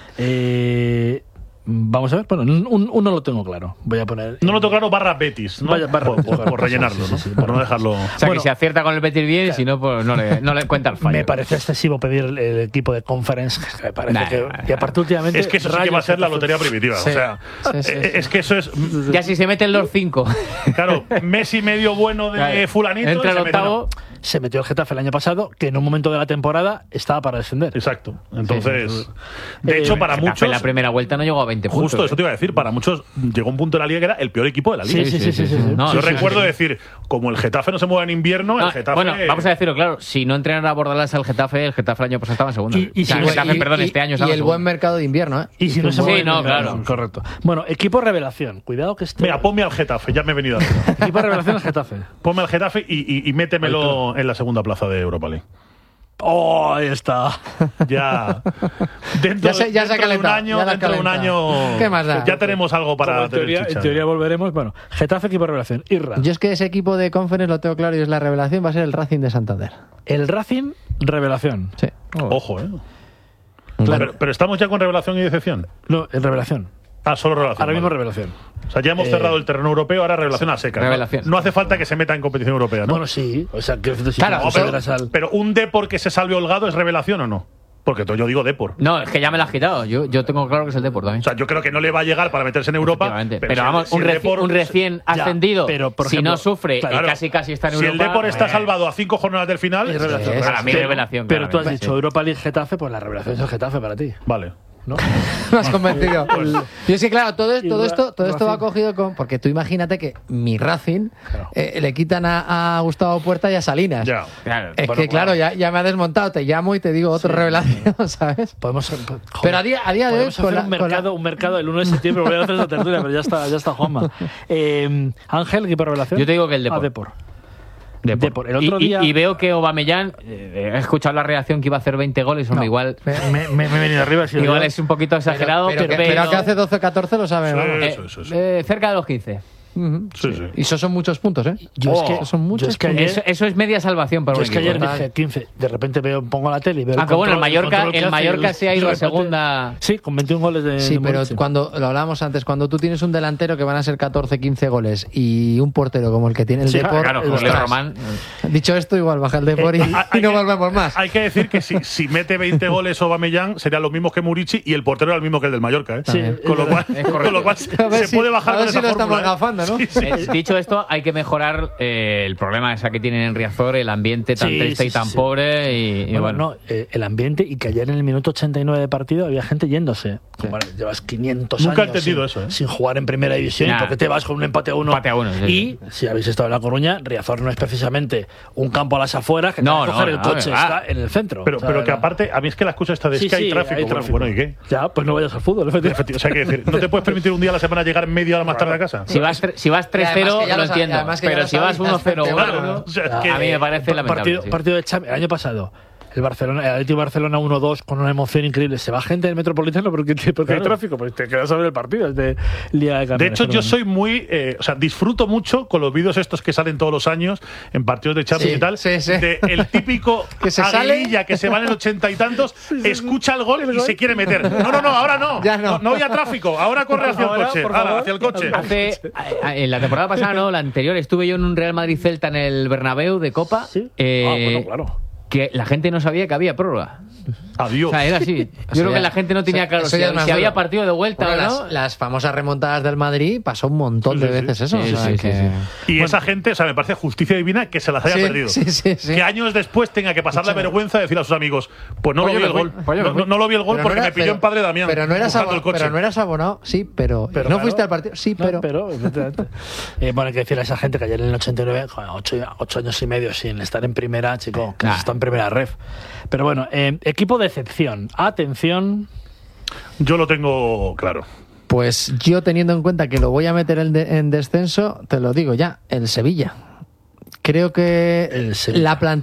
Eh, vamos a ver, bueno, un, un- un no lo tengo claro. Voy a poner. No lo tengo claro, barra Betis, ¿no? Vaya, barra por, Betis, por- barra por Betis, rellenarlo, sí, ¿no? sí, sí, por no barra dejarlo. O sea, Bueno, que si acierta con el Betis bien, si no, pues no le, no le cuenta el fallo. Me parece excesivo pedir el, el equipo de Conference. Me parece Nah, que. nah, y aparte, últimamente. Es que eso sí que Rayo, va a ser la Getafe- lotería primitiva. Sí. O sea, Sí, sí, eh, sí. es que eso es. Ya si se meten los cinco. Claro, Messi medio bueno de Claro. Fulanito. Entra y el se mete- octavo. Se metió el Getafe el año pasado, que en un momento de la temporada estaba para descender. Exacto. Entonces, Sí, sí, sí. de Eh, hecho, para Getafe muchos. en la primera vuelta no llegó a veinte puntos. Justo, eso ¿eh? te iba a decir. Para muchos llegó un punto de la liga que era el peor equipo de la liga. Sí, sí, sí, sí, sí, sí. No, Yo sí, sí, recuerdo sí. decir, como el Getafe no se mueve en invierno, Ah, el Getafe. bueno, vamos a decirlo claro. Si no entrenan a Bordalás al Getafe, el Getafe el año pasado estaba en segunda. Y- y O sea, si el no- Getafe, Y- perdón, y- este año y estaba en el segunda. buen mercado de invierno, ¿eh? Y si no se Sí, mueve, no, claro. Correcto. Bueno, equipo revelación. Cuidado que este. Mira, ponme al Getafe, ya me he venido arriba. Equipo revelación el Getafe. Ponme al Getafe y, y- y métemelo en la segunda plaza de Europa League. Oh, ahí está. Ya. Dentro, Ya se- ya se ha dentro de un calentado, año, ya la ha dentro de un calentado. año. ¿Qué más da? Ya tenemos algo para Como en, tener teoría, chicha. en teoría volveremos. Bueno, Getafe, equipo revelación. Irra. Yo es que ese equipo de Conference lo tengo claro y es la revelación, va a ser el Racing de Santander. El Racing, revelación. Sí. Ojo, ¿eh? Claro. Pero, pero estamos ya con revelación y decepción. No, el revelación. Ah, solo revelación. Ahora mismo vale. revelación. O sea, ya hemos Eh, cerrado el terreno europeo, ahora revelación a secas. ¿no? Revelación. No hace falta que se meta en competición europea, ¿no? Bueno, sí. O sea, que si Claro, tú No, pero, consideras al- pero un Depor que se salve holgado es revelación o no? Porque to- yo digo Depor. No, es que ya me la has quitado. Yo, yo tengo claro que es el Depor también. O sea, yo creo que no le va a llegar para meterse en Europa. Efectivamente. Pero, si- vamos, si un, el reci- Depor- un recién Ya, ascendido, pero, por si ejemplo, no sufre claro, y casi casi está en Si Europa. el Depor está eh, salvado a cinco jornadas del final, Es revelación. Sí, Para mí, Pero- revelación. Pero tú has claramente, dicho sí. Europa League Getafe, pues la revelación es el Getafe para ti. vale. ¿No? Me has convencido. Y es que, claro, todo, es- todo Y esto, todo esto Racing. va cogido con. Porque tú imagínate que mi Racing eh, le quitan a, a Gustavo Puerta y a Salinas. Ya. Claro. Es Bueno, que, claro, ya, ya me ha desmontado. Te llamo y te digo otra revelación, ¿sabes? Podemos, joder, Pero a día, a día de hoy. podemos hacer con la- un con la- mercado, un mercado el uno de septiembre, volver a hacer esa tertulia, pero ya está, ya está Juanma. Eh, Ángel, equipo revelación. Yo te digo que el Depor. Ah, Depor. Depor. Depor. El otro y, y- día- y veo que Aubameyang, eh, he escuchado la reacción que iba a hacer veinte goles, hombre, No. igual, Me, me- me he venido arriba. he sido igual yo. es un poquito exagerado, pero, pero, que, pero que hace doce catorce lo sabe, Sí. vamos. eh, Eso, eso, eso. eh, cerca de los quince. Uh-huh. Sí, sí. Y eso son muchos puntos, ¿eh? Yo Oh, es que, son muchos yo es que puntos. ayer, Eso, eso es media salvación para yo un es que equipo. ayer dije quince. De repente veo, pongo la tele y veo el Aunque bueno, el control- Mallorca, control que el hace y Mallorca el- se ha y ido de a repente- segunda. Sí, con veintiún goles de. Sí, de pero Murici. cuando lo hablábamos antes, cuando tú tienes un delantero que van a ser catorce, quince goles y un portero como el que tiene el Sí, Depor, Claro, el con Leo ostras. Román. Dicho esto, igual baja el Depor y, Eh, hay y no que- volvemos más. Hay que decir que si, si mete veinte goles Aubameyang serían los mismos que Murici y el portero era el mismo que el del Mallorca. ¿eh? Sí, con, lo cual, es correcto. con lo cual A ver se si- puede bajar a ver con si esa lo estamos fórmula, ¿eh? gafando, ¿no? Sí, sí. Eh, dicho esto, hay que mejorar eh, el problema esa que tienen en Riazor, el ambiente tan Sí, triste sí, y tan sí, sí. pobre. Y, y Bueno, bueno, no, eh, el ambiente y que ayer en el minuto ochenta y nueve de partido había gente yéndose. Como, vale, llevas quinientos Nunca he años entendido sin, eso, ¿eh? sin jugar en primera división. Nah. ¿Y por qué te vas con un empate a uno? Empate a uno, sí, y si habéis estado en La Coruña, Riazor no es precisamente un campo a las afueras que No, te vas a no, coger no, el coche, ah. está en el centro. Pero, O sea, pero que no. aparte, a mí es que la excusa está de Sí, es que hay sí, tráfico. hay Bueno, tráfico. Bueno, ¿y qué? Ya, pues no vayas al fútbol, efectivamente. O sea, que decir, ¿no te puedes permitir un día a la semana llegar media hora más tarde a casa? si vas, tre- si vas Y tres además cero, que ya lo lo sa- entiendo. además que ya Pero lo si vas sabes, uno cero bastante uno, Claro, o sea, es que- a mí me parece Pa- lamentable. partido, sí. partido de Champions, el año pasado. El Barcelona, el Atlético de Barcelona uno dos con una emoción increíble. Se va gente del Metropolitano porque, porque Claro. hay tráfico, porque te quedas a ver el partido. Es de Liga de De Campeones, hecho, pero yo bueno. soy muy. Eh, o sea, disfruto mucho con los vídeos estos que salen todos los años en partidos de Champions Sí, y tal. sí, sí. De el típico Que se sale. Aguililla que se va en el ochenta y tantos, escucha el gol y se quiere meter. No, no, no, ahora no. Ya no. No había tráfico, ahora corre hacia el Ahora, coche. por Hala, favor. hacia el coche. Hace, a- a- en la temporada pasada, no, la anterior, estuve yo en un Real Madrid-Celta en el Bernabéu de Copa. Sí. eh, Ah, bueno, claro. Que la gente no sabía que había prórroga. Adiós. O sea, era así. Yo creo ya- que la gente no tenía eso- claro eso si, ya es más si había duro. partido de vuelta Bueno, o no. las, las famosas remontadas del Madrid pasó un montón Sí, de sí, sí. veces eso. Sí, o sea sí, que- sí, Y esa gente, o sea, me parece justicia divina que se las haya Sí, perdido. sí, sí, sí. Que años después tenga que pasar la vergüenza de decir a sus amigos, pues no Pues lo yo vi el me gol. fui, pues yo me No, fui. no- no lo vi el gol Pero porque no era- me pilló pero- en Padre Damián. Pero no eras buscando abo- el coche. pero no eras abonado, sí, pero, Pero no claro. fuiste al partido, sí, No, pero, pero efectivamente. Eh, bueno, hay que decir a esa gente que ayer en el ochenta y nueve, joder, ocho, ocho años y medio sin estar en primera, chico, que Nah. está en primera ref. Pero bueno, eh, equipo de excepción. Atención. Yo lo tengo claro. pues yo teniendo en cuenta que lo voy a meter en, de- en descenso, te lo digo ya, el Sevilla. Creo que El Sevilla. la plantilla